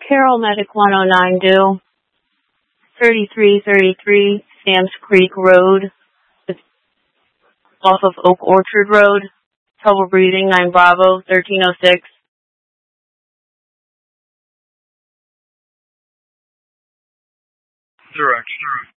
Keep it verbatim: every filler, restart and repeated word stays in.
Carroll Medic one oh nine due. thirty-three thirty-three Sam's Creek Road. It's off of Oak Orchard Road. Trouble breathing, nine Bravo, thirteen oh six. Direct.